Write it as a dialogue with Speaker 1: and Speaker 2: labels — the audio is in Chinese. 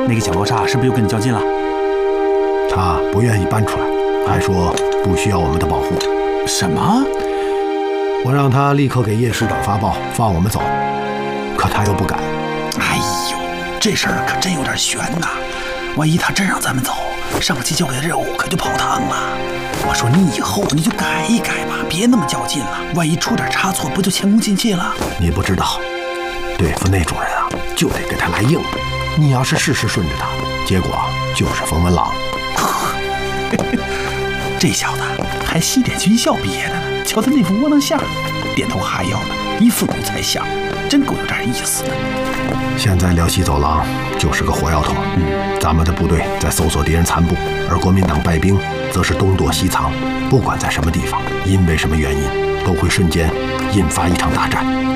Speaker 1: 那个蒋罗刹是不是又跟你较劲了？
Speaker 2: 他不愿意搬出来，还说不需要我们的保护。
Speaker 1: 什么？
Speaker 2: 我让他立刻给叶师长发报，放我们走，可他又不敢。
Speaker 1: 哎呦，这事儿可真有点悬呐！万一他真让咱们走，上级交给的任务可就泡汤了。我说你以后你就改一改吧，别那么较劲了，万一出点差错，不就前功尽弃了？
Speaker 2: 你不知道，对付那种人啊，就得给他来硬的。你要是事事顺着他，结果就是冯文郎。
Speaker 1: 这小子还西点军校毕业的呢，瞧他那副窝囊相，点头哈腰的，一副奴才相，真够有点意思的。
Speaker 2: 现在辽西走廊就是个火药桶，咱们的部队在搜索敌人残部，而国民党败兵则是东躲西藏，不管在什么地方，因为什么原因，都会瞬间引发一场大战。